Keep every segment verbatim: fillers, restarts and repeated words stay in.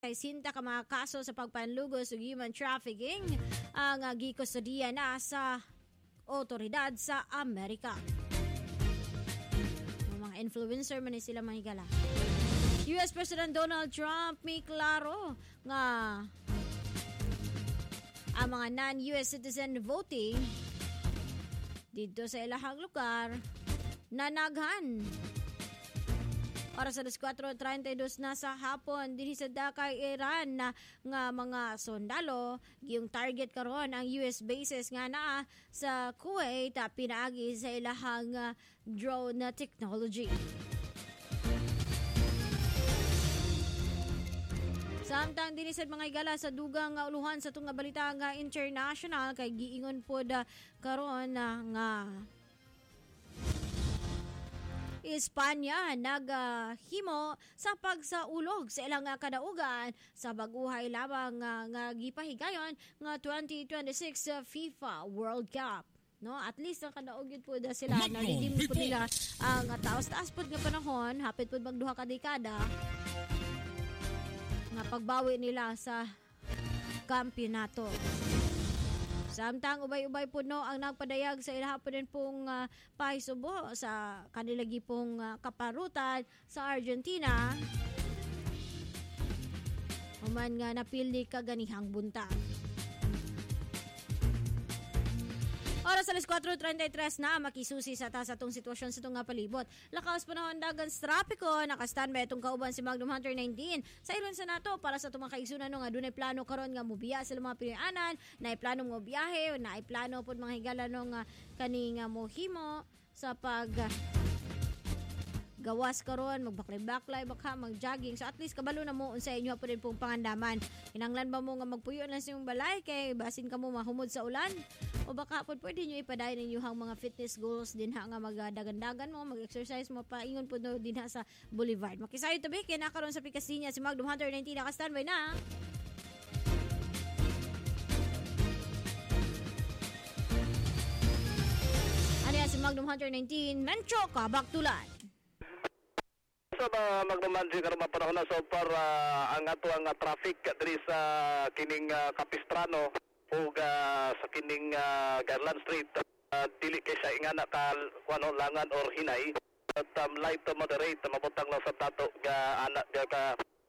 kay sinta ka mga kaso sa pagpanlugos ug human trafficking ang uh, gikustodiya na sa otoridad sa Amerika. Mga influencer man ni sila mahigala. U S President Donald Trump may klaro nga ang mga non-U S citizen voting dito sa ilahang lugar nanaghan. Oras sa alas kwatro treinta y dos na sa hapon dinhi sa Dakar, Iran na nga mga sundalo giyong target karon ang U S bases nga naa sa Kuwait at pinaagi sa ilahang uh, drone na technology. Samtang dinisad mga igala sa dugang nga uluhan sa tunga balita nga international kay giingon pod uh, karon uh, nga Espanya naghimo uh, sa pagsaulog sa ilang uh, kadaugan sa baguhay lamang uh, nga gipahigayon nga twenty twenty-six uh, FIFA World Cup. No, at least ang kadaog yun po da sila nalidim po nila ang uh, taos-taas po nga panahon hapit po magduha ka dekada nga pagbawi nila sa kampyonato. Samtang ubay-ubay po no ang nagpadayag sa ilaha po din pong uh, pahisubo sa kanilagi pong uh, kaparutan sa Argentina. Human nga napili ka ganihang bunta. Oras alas kwatro treinta y tres na makisusi sa ta sa tong sitwasyon sa itong nga palibot. Lakaos panahon dagan sa trapiko, nakastandby itong kauban si Magnum Hunter nineteen. Sa ilon sa nato para sa itong mga kaigsunan no, nga dunay plano karon nga mubiya sila mga Pinoyanan, na plano mo biyahe, na plano pod mga higala no nga kani nga mohimo sa pag gawas karon magbaklay-baklay baka mag-jogging so at least kabalo na mo unsa inyo pa din pong pangandaman. Kinanglan ba mo nga magpuyo na sa imong balay kay basin ka mo mahumod sa ulan o baka pod pwede nyo ipadayon ninyo hang mga fitness goals din ha nga magdagandagan mo mag-exercise mo paingon pod no din ha sa Boulevard. Makisayo tabi kay nakaron sa pikasinya si Magnum Hunter nineteen naka-standby na. Ano si Magnum Hunter nineteen Mencho Kabaktulan. Sa mga magmamansi karon panahon na so far uh, ang ato ang uh, traffic diri sa kining uh, Capistrano ug uh, sa kining uh, Garland Street uh, dili kay sa ingana ka kuno langan or hinay at um, light to moderate mabutang lang sa tato ga anak ga ka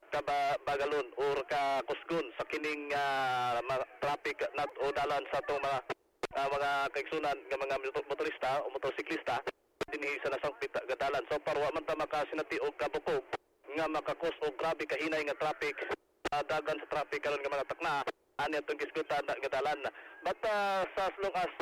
ka bagalon or ka kusgon sa kining uh, traffic na o dalan sa to mga uh, mga kaigsunan nga mga motorista o motorsiklista dinhi sa nasang pita gadalan so parwa man ta makasinati og kabukog nga makakos og grabe ka hinay nga traffic uh, dagan sa traffic karon nga mga takna ani atong gisgutan na gadalan but uh, sa as long as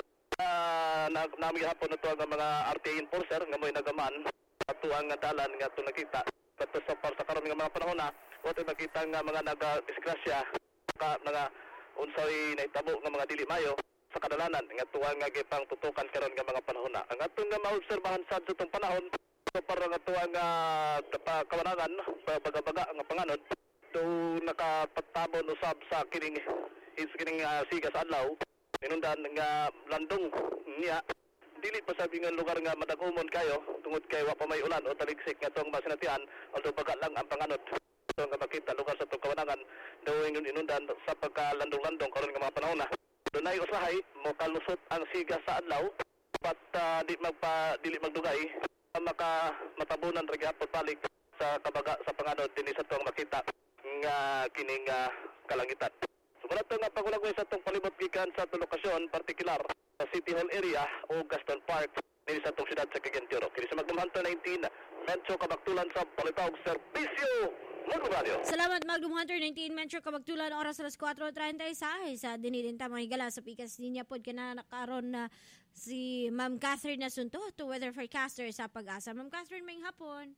uh, nami hapon nato nga mga R T A enforcer nga moy nagaman ato ang dalan nga ato nakita but so far sa karon nga mga panahon na wato nakita nga mga naga-disgrasya ka mga unsay nahitabo nga mga dili mayo sa kadalanan nga tuwa nga gipang tutukan karon nga mga panahon na ang atong nga maobserbahan sa atong panahon so para nga tuwa nga kawanangan baga-baga nga panganod do nakapagtabon usab sa kining is kining uh, siga sa adlaw inundan nga landong niya dili pa sabi nga lugar nga madagumon kayo tungod kay wa pa may ulan o taligsik nga tong masinatian although baga lang ang panganod so nga makita lugar sa atong kawanangan do inundan sa pagkalandong-landong karon nga mga panahon na dunay usahay mo kalusot ang siga sa adlaw pat uh, di magpa dili magdugay maka matabunan ra gyapon balik sa kabaga sa panganod dinhi sa tuwang makita nga kining uh, kalangitan. Sumunod so, nga pagulagway sa tong palibot gikan sa tulo lokasyon partikular sa City Hall area o Gaston Park dinhi sa tong siyudad sa Cagayan de Oro. Kini sa Magnum Hunter nineteen Mencho Kabaktulan sa Palitawg Serbisyo Salamat Magnum Hunter nineteen Mencho Kabaktulan oras alas kwatro treinta y seis sa dinidinta mga higala sa pikas niya pod kana nakaron na si Ma'am Catherine Nasunto to weather forecaster sa Pag-asa. Ma'am Catherine, may hapon.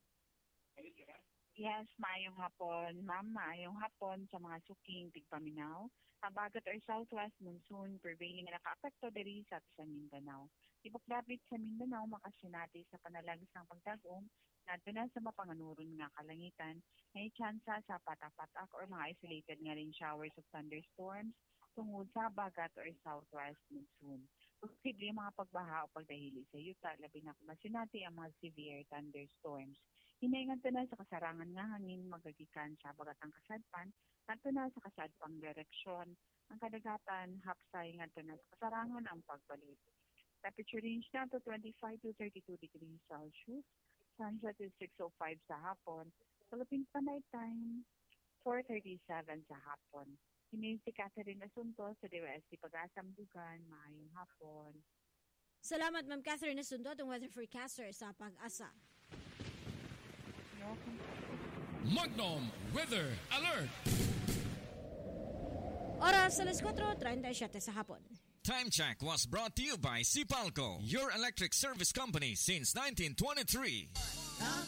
Yes, maayong hapon. Ma'am, maayong hapon sa mga suking tigpaminaw. Habagat or southwest monsoon prevailing na naka-apekto diri sa sa Mindanao. Tibok dapit sa Mindanao makasinati sa panalagsang pagdagom nadto na sa mapanganuron nga kalangitan may tsansa sa patak-patak or mga isolated nga rin showers of thunderstorms tungod sa habagat or southwest monsoon. Posible mga pagbaha o pagdahili sa yuta labi na masinati ang mga severe thunderstorms. Hinaingan to na sa kasarangan nga hangin magagikan sa bagatang kasadpan, nato na sa kasadpang direksyon. Ang kadagatan, hapsay nga to na sa kasarangan ang pagbalit. Temperature range na to twenty-five to thirty-two degrees Celsius. Sunset is six oh five sa hapon. Philippine Night Time, four thirty-seven sa hapon. Hinayin si Catherine Asunto sa D W S T Pag-asam Dugan. Maayong hapon. Salamat, Ma'am Catherine Asunto, atong weather forecaster sa Pag-asa. Magnum Weather Alert! Oras alas kuwatro treinta y siete sa hapon. Time check was brought to you by Sipalco, your electric service company since nineteen twenty-three.